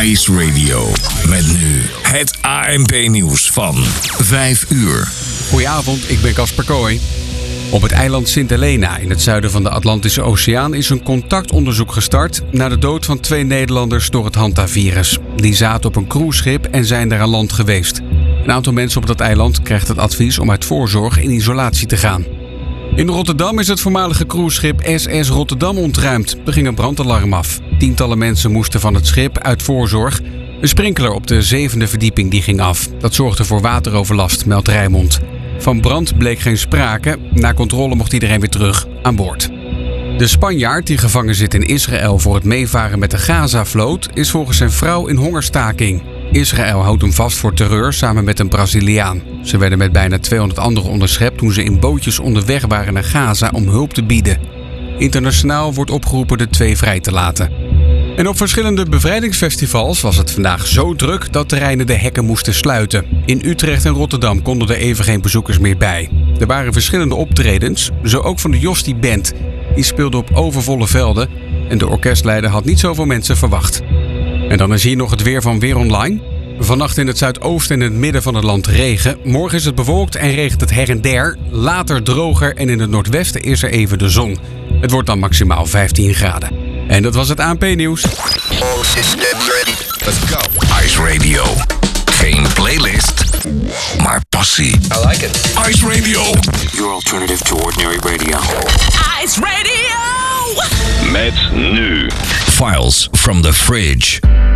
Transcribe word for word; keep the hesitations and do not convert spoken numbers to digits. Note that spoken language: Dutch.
Ice Radio. Met nu het A N P-nieuws van vijf uur. Goedenavond, ik ben Casper Kooi. Op het eiland Sint Helena in het zuiden van de Atlantische Oceaan is een contactonderzoek gestart na de dood van twee Nederlanders door het hantavirus. Die zaten op een cruiseschip en zijn daar aan land geweest. Een aantal mensen op dat eiland krijgt het advies om uit voorzorg in isolatie te gaan. In Rotterdam is het voormalige cruiseschip S S Rotterdam ontruimd. Er ging een brandalarm af. Tientallen mensen moesten van het schip uit voorzorg. Een sprinkler op de zevende verdieping die ging af. Dat zorgde voor wateroverlast, meldt Rijnmond. Van brand bleek geen sprake. Na controle mocht iedereen weer terug aan boord. De Spanjaard die gevangen zit in Israël voor het meevaren met de Gaza-vloot is volgens zijn vrouw in hongerstaking. Israël houdt hem vast voor terreur samen met een Braziliaan. Ze werden met bijna tweehonderd anderen onderschept toen ze in bootjes onderweg waren naar Gaza om hulp te bieden. Internationaal wordt opgeroepen de twee vrij te laten. En op verschillende bevrijdingsfestivals was het vandaag zo druk dat terreinen de hekken moesten sluiten. In Utrecht en Rotterdam konden er even geen bezoekers meer bij. Er waren verschillende optredens, zo ook van de Jostie Band. Die speelde op overvolle velden en de orkestleider had niet zoveel mensen verwacht. En dan is hier nog het weer van Weer Online. Vannacht in het zuidoosten en in het midden van het land regen. Morgen is het bewolkt en regent het her en der. Later droger en in het noordwesten is er even de zon. Het wordt dan maximaal vijftien graden. En dat was het A N P-nieuws. All systems ready. Let's go. Ice Radio. Geen playlist, maar passie. I like it. Ice Radio. Your alternative to ordinary radio. Ice Radio! Met nu Files from the Fridge.